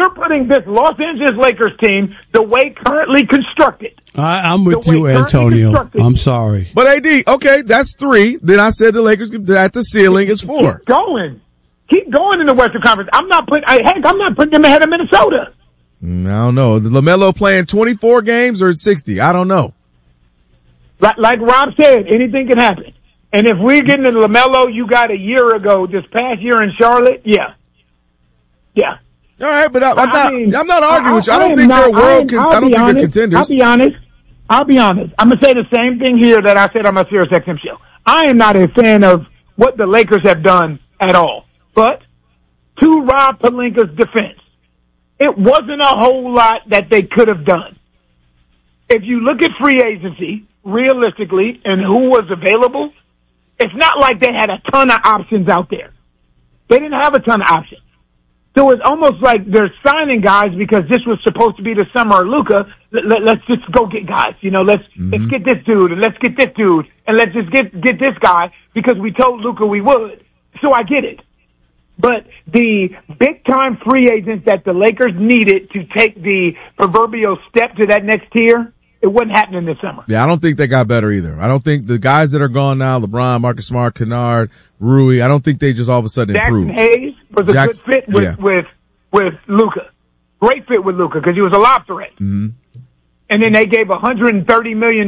you're putting this Los Angeles Lakers team the way currently constructed. I'm with you, Antonio. I'm sorry. But AD, okay, that's 3. Then I said the Lakers at the ceiling is 4. Keep going in the Western Conference. I'm not putting them ahead of Minnesota. I don't know. The LaMelo playing 24 games or 60? I don't know. Like Rob said, anything can happen. And if we're getting the LaMelo you got a year ago, this past year in Charlotte, yeah. All right, but I'm not arguing with you. I don't think they're they're contenders. I'll be honest. I'm gonna say the same thing here that I said on my Sirius XM show. I am not a fan of what the Lakers have done at all. But to Rob Pelinka's defense, it wasn't a whole lot that they could have done. If you look at free agency, realistically, and who was available, it's not like they had a ton of options out there. They didn't have a ton of options. So it's almost like they're signing guys because this was supposed to be the summer of Luka. Let's just go get guys. Let's get this dude and let's get this dude and let's just get this guy because we told Luka we would. So I get it. But the big-time free agents that the Lakers needed to take the proverbial step to that next tier, it wasn't happening this summer. Yeah, I don't think they got better either. I don't think the guys that are gone now, LeBron, Marcus Smart, Kennard, Rui, I don't think they just all of a sudden improved. Jackson Hayes was a good fit with Luka. Great fit with Luka because he was a lob threat. Mm-hmm. And then they gave $130 million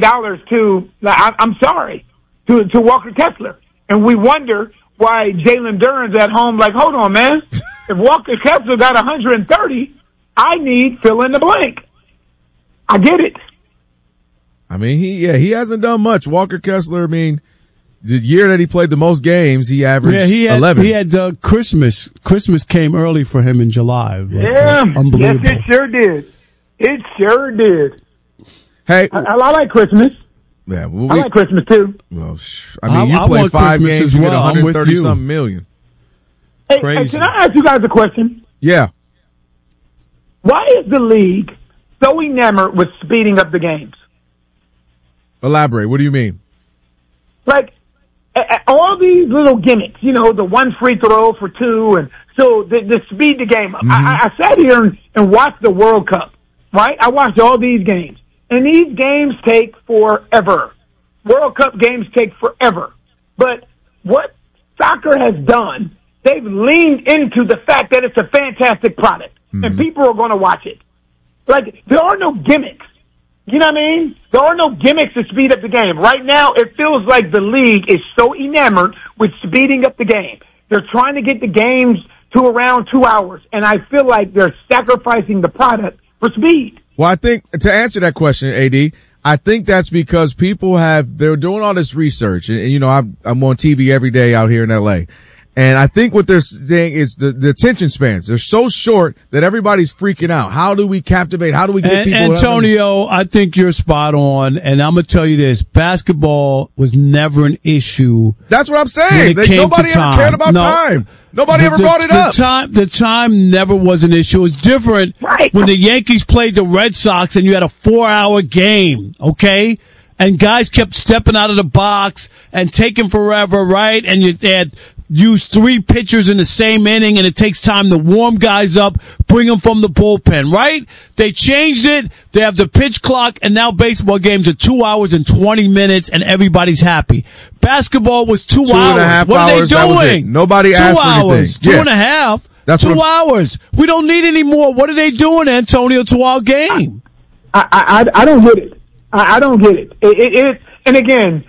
to Walker Kessler. And we wonder why Jalen Duren's at home like, hold on, man. If Walker Kessler got 130, I need fill in the blank. I get it. I mean, he hasn't done much. Walker Kessler, the year that he played the most games, he averaged 11. He had Christmas. Christmas came early for him in July. Unbelievable. Yes, it sure did. It sure did. Hey, I like Christmas. Yeah, I like Christmas too. Well, you play 5 games, you get 130-something million. Hey, can I ask you guys a question? Yeah. Why is the league so enamored with speeding up the games? Elaborate. What do you mean? Like, all these little gimmicks, the one free throw for 2, and so the speed the game up. Mm-hmm. I sat here and watched the World Cup, right? I watched all these games. And these games take forever. World Cup games take forever. But what soccer has done, they've leaned into the fact that it's a fantastic product. Mm-hmm. And people are going to watch it. Like, there are no gimmicks. You know what I mean? There are no gimmicks to speed up the game. Right now, it feels like the league is so enamored with speeding up the game. They're trying to get the games to around 2 hours. And I feel like they're sacrificing the product for speed. Well, I think to answer that question, AD, I think that's because they're doing all this research and I'm on TV every day out here in LA. And I think what they're saying is the attention spans. They're so short that everybody's freaking out. How do we captivate? How do we get people? Antonio, I think you're spot on. And I'm going to tell you this. Basketball was never an issue. That's what I'm saying. Nobody ever cared about time. Nobody ever brought it up. The time never was an issue. It's different when the Yankees played the Red Sox and you had a 4-hour game, okay? And guys kept stepping out of the box and taking forever, right? And you had used 3 pitchers in the same inning, and it takes time to warm guys up, bring them from the bullpen, right? They changed it. They have the pitch clock, and now baseball games are 2 hours and 20 minutes, and everybody's happy. Basketball was 2 hours. 2.5 what hours. Are they doing? Nobody asked for anything. 2.5. That's 2 hours. We don't need any more. What are they doing, Antonio, to our game? I don't get it. I don't get it. And again,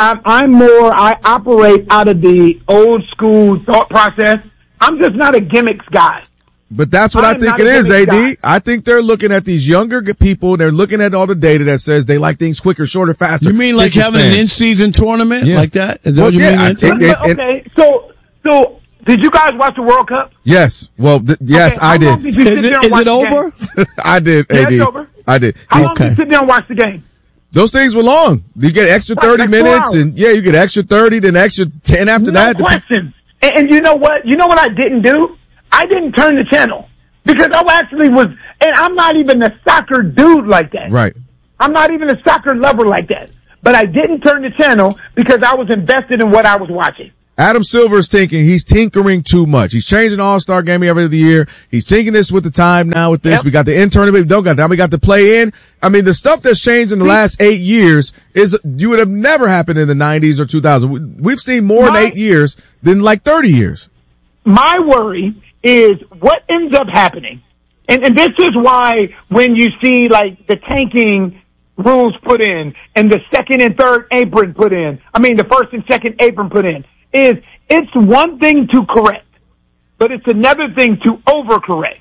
I operate out of the old school thought process. I'm just not a gimmicks guy. But that's what I think it is, AD. Guy. I think they're looking at these younger people. They're looking at all the data that says they like things quicker, shorter, faster. You mean like having an in-season tournament like that? Is that what you mean? Okay, so did you guys watch the World Cup? Yes. Well, yes, I did. Is it over? I did, AD. It's over. I did. How long did you sit there and watch the game? Those things were long. You get extra 30 minutes, and you get extra 30, then extra 10 after that. No question. And you know what? You know what I didn't do? I didn't turn the channel because I actually was, and I'm not even a soccer dude like that. Right. I'm not even a soccer lover like that. But I didn't turn the channel because I was invested in what I was watching. Adam Silver's he's tinkering too much. He's changing the All-Star game every other year. He's tinkering this with the time now with this. Yep. We got the intern, we don't got that. We got the play in. I mean, the stuff that's changed in the last 8 years you would have never happened in the 90s or 2000s. We've seen more in 8 years than like 30 years. My worry is what ends up happening. And this is why when you see like the tanking rules put in and the second and third apron put in, the first and second apron put in, is it's one thing to correct, but it's another thing to overcorrect.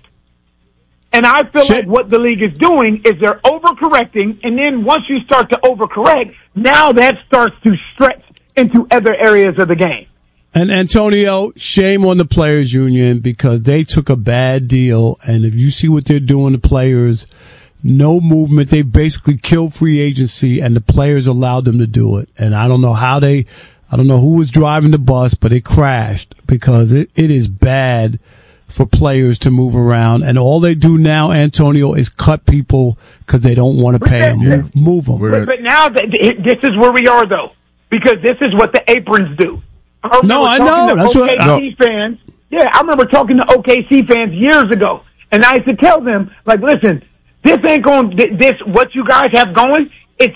And I feel like what the league is doing is they're overcorrecting, and then once you start to overcorrect, now that starts to stretch into other areas of the game. And Antonio, shame on the players union because they took a bad deal, and if you see what they're doing to players, no movement. They basically killed free agency, and the players allowed them to do it. And I don't know I don't know who was driving the bus, but it crashed because it is bad for players to move around. And all they do now, Antonio, is cut people because they don't want to pay them. Move them. But now this is where we are, though, because this is what the aprons do. I know. That's OKC fans. Yeah, I remember talking to OKC fans years ago, and I used to tell them, like, listen, this ain't going. This what you guys have going.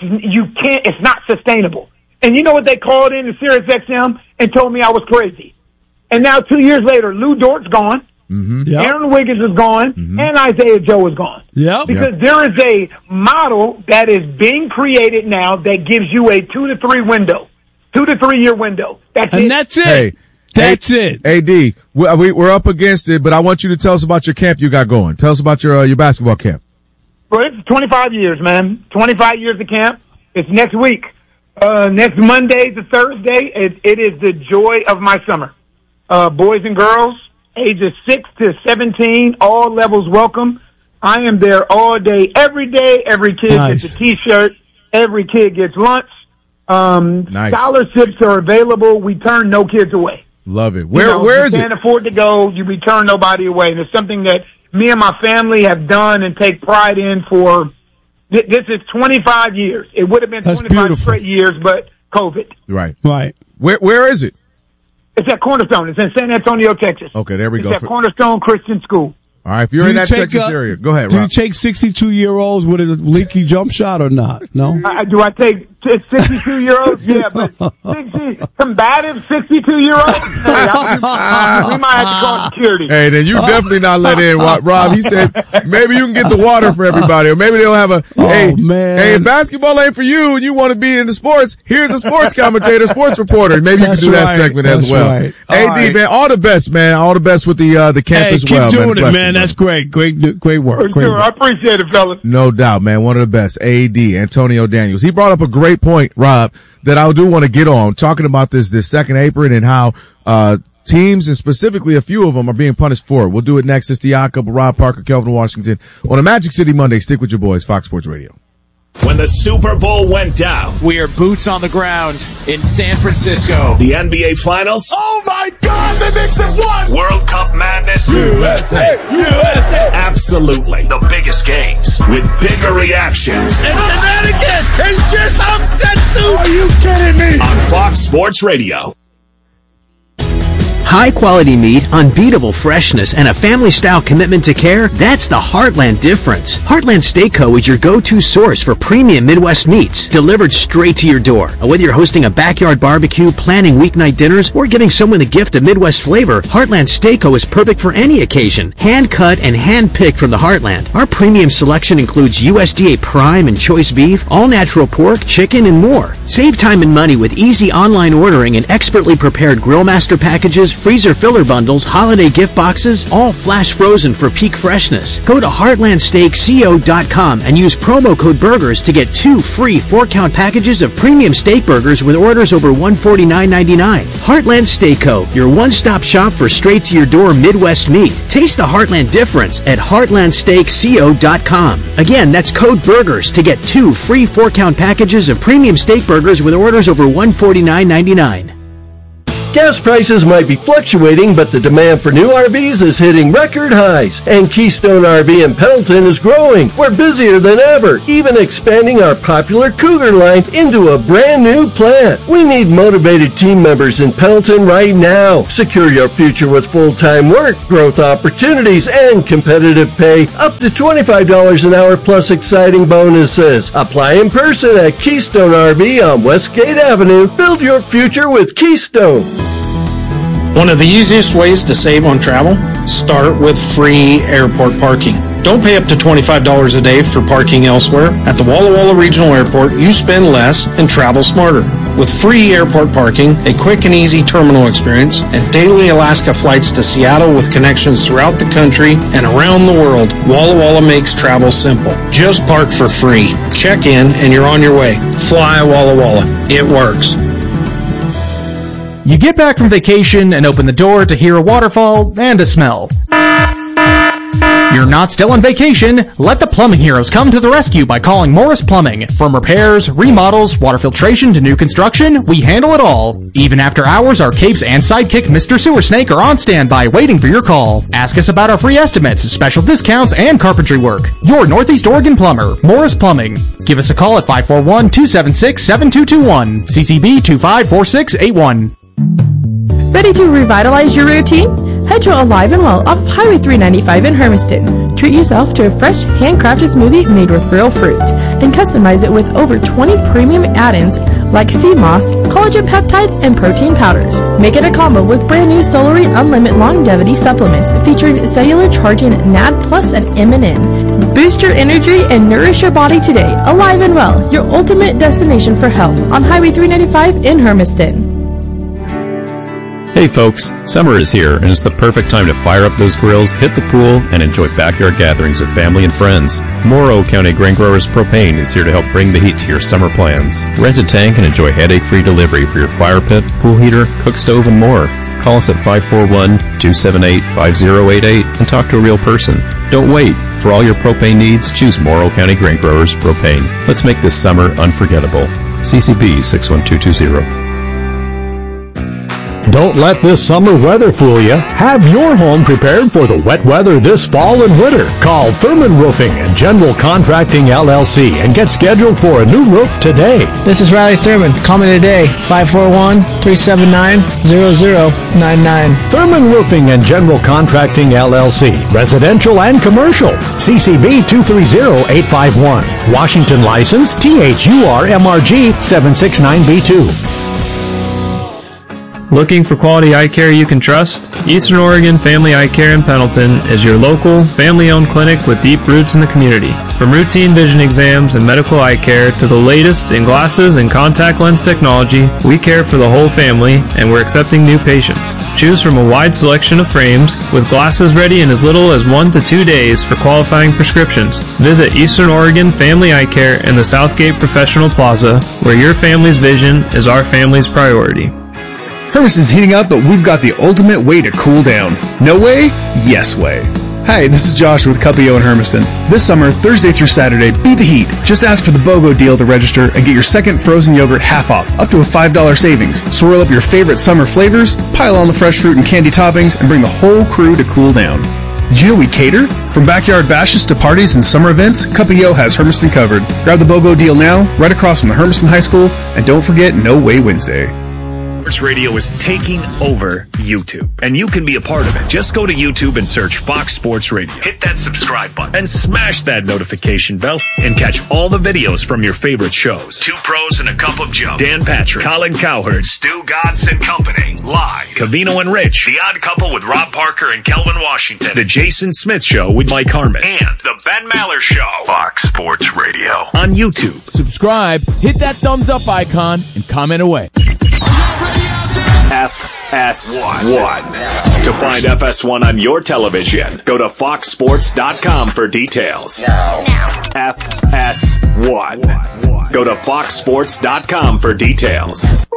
It's not sustainable. And you know what they called in Sirius XM and told me I was crazy. And now 2 years later, Lou Dort's gone. Mm-hmm. Yep. Aaron Wiggins is gone. Mm-hmm. And Isaiah Joe is gone. Yeah. Because there is a model that is being created now that gives you a 2 to 3 window. 2 to 3 year window. That's it. Hey, that's it. AD, we're up against it, but I want you to tell us about your camp you got going. Tell us about your basketball camp. Well, it's 25 years, man. 25 years of camp. It's next week. Next Monday to Thursday, it is the joy of my summer. Boys and girls, ages 6 to 17, all levels welcome. I am there all day, every day. Every kid gets a T-shirt. Every kid gets lunch. Nice. Scholarships are available. We turn no kids away. Love it. Where is it? You can't afford to go. You return nobody away. And it's something that me and my family have done and take pride in for. This is 25 years. It would have been 25 straight years, but COVID. Right. Where is it? It's at Cornerstone. It's in San Antonio, Texas. Okay, there we go. It's at Cornerstone Christian School. All right, if you're in that Texas area, go ahead, Rob. Do you take 62-year-olds with a leaky jump shot or not? No? Do I take 62-year-olds? Yeah, but combative 62-year-olds? We might have to call security. Hey, then you definitely not let in, Rob. He said maybe you can get the water for everybody, or maybe they'll have a, hey, if basketball ain't for you and you want to be in the sports, here's a sports commentator, sports reporter. Maybe you can do that segment as well. Right. AD, man, all the best, man. All the best with the camp as well. Keep doing it, man. That's great. Great work. I appreciate it, fellas. No doubt, man. One of the best. AD, Antonio Daniels. He brought up a great point, Rob, that I do want to get on, talking about this second apron and how teams, and specifically a few of them, are being punished for it. We'll do it next. It's the Odd Couple, Rob Parker, Kelvin Washington, on a Magic City Monday. Stick with your boys, Fox Sports Radio. When the Super Bowl went down, we are boots on the ground in San Francisco. The NBA Finals. Oh my God, the Knicks have won! World Cup madness. USA! USA! Absolutely. The biggest games with bigger reactions. And Connecticut has just upset Duke! Are you kidding me? On Fox Sports Radio. High quality meat, unbeatable freshness, and a family-style commitment to care, that's the Heartland difference. Heartland Steak Co. is your go-to source for premium Midwest meats, delivered straight to your door. Whether you're hosting a backyard barbecue, planning weeknight dinners, or giving someone the gift of Midwest flavor, Heartland Steak Co. is perfect for any occasion. Hand-cut and hand-picked from the Heartland. Our premium selection includes USDA prime and choice beef, all-natural pork, chicken, and more. Save time and money with easy online ordering and expertly prepared Grill Master packages, freezer filler bundles, holiday gift boxes, all flash frozen for peak freshness. Go to heartlandsteakco.com and use promo code BURGERS to get 2 free 4-count packages of premium steak burgers with orders over $149.99. Heartland Steak Co., your one-stop shop for straight-to-your-door Midwest meat. Taste the Heartland difference at heartlandsteakco.com. Again, that's code BURGERS to get 2 free 4-count packages of premium steak burgers with orders over $149.99. Gas prices might be fluctuating, but the demand for new RVs is hitting record highs. And Keystone RV in Pendleton is growing. We're busier than ever, even expanding our popular Cougar line into a brand new plant. We need motivated team members in Pendleton right now. Secure your future with full-time work, growth opportunities, and competitive pay. Up to $25 an hour plus exciting bonuses. Apply in person at Keystone RV on Westgate Avenue. Build your future with Keystone. One of the easiest ways to save on travel? Start with free airport parking. Don't pay up to $25 a day for parking elsewhere. At the Walla Walla Regional Airport, you spend less and travel smarter. With free airport parking, a quick and easy terminal experience, and daily Alaska flights to Seattle with connections throughout the country and around the world, Walla Walla makes travel simple. Just park for free. Check in and you're on your way. Fly Walla Walla. It works. You get back from vacation and open the door to hear a waterfall and a smell. You're not still on vacation. Let the plumbing heroes come to the rescue by calling Morris Plumbing. From repairs, remodels, water filtration to new construction, we handle it all. Even after hours, our capes and sidekick Mr. Sewer Snake are on standby waiting for your call. Ask us about our free estimates, special discounts, and carpentry work. Your Northeast Oregon plumber, Morris Plumbing. Give us a call at 541-276-7221. CCB 254681. Ready to revitalize your routine? Head to Alive and Well off Highway 395 in Hermiston. Treat yourself to a fresh, handcrafted smoothie made with real fruit and customize it with over 20 premium add-ins like sea moss, collagen peptides, and protein powders. Make it a combo with brand new Solary Unlimited Longevity supplements featuring cellular charging NAD Plus and MNN. Boost your energy and nourish your body today. Alive and Well, your ultimate destination for health on Highway 395 in Hermiston. Hey folks, summer is here and it's the perfect time to fire up those grills, hit the pool, and enjoy backyard gatherings with family and friends. Morrow County Grain Growers Propane is here to help bring the heat to your summer plans. Rent a tank and enjoy headache-free delivery for your fire pit, pool heater, cook stove, and more. Call us at 541-278-5088 and talk to a real person. Don't wait. For all your propane needs, choose Morrow County Grain Growers Propane. Let's make this summer unforgettable. CCB 61220. Don't let this summer weather fool you. Have your home prepared for the wet weather this fall and winter. Call Thurman Roofing and General Contracting LLC and get scheduled for a new roof today. This is Riley Thurman. Call me today, 541-379-0099. Thurman Roofing and General Contracting LLC. Residential and commercial. CCB 230851. Washington license THURMRG 769B2. Looking for quality eye care you can trust? Eastern Oregon Family Eye Care in Pendleton is your local, family-owned clinic with deep roots in the community. From routine vision exams and medical eye care to the latest in glasses and contact lens technology, we care for the whole family and we're accepting new patients. Choose from a wide selection of frames with glasses ready in as little as 1 to 2 days for qualifying prescriptions. Visit Eastern Oregon Family Eye Care in the Southgate Professional Plaza, where your family's vision is our family's priority. Hermiston's heating up, but we've got the ultimate way to cool down. No way? Yes way. Hi, this is Josh with Cuppio in Hermiston. This summer, Thursday through Saturday, beat the heat. Just ask for the BOGO deal to register and get your second frozen yogurt half off, up to a $5 savings. Swirl up your favorite summer flavors, pile on the fresh fruit and candy toppings, and bring the whole crew to cool down. Did you know we cater? From backyard bashes to parties and summer events, Cuppio has Hermiston covered. Grab the BOGO deal now, right across from the Hermiston High School, and don't forget No Way Wednesday. Sports Radio is taking over YouTube, and you can be a part of it. Just go to YouTube and search Fox Sports Radio. Hit that subscribe button and smash that notification bell and catch all the videos from your favorite shows. Two Pros and a Cup of Joe, Dan Patrick, Colin Cowherd, Stu Godson Company, Live, Covino and Rich, The Odd Couple with Rob Parker and Kelvin Washington, The Jason Smith Show with Mike Harmon, and The Ben Maller Show. Fox Sports Radio on YouTube. Subscribe, hit that thumbs up icon, and comment away. FS1. To find FS1 on your television, go to foxsports.com for details. FS1. Go to foxsports.com for details.